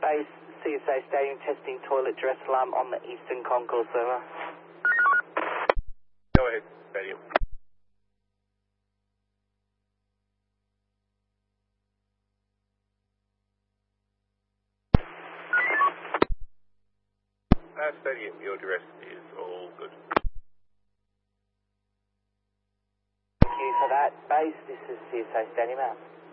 Base, CSA Stadium testing toilet dress alarm on the Eastern Concourse server. Go ahead, Stadium. Stadium, your address is all good. Thank you for that. Base, this is CSA Stadium out.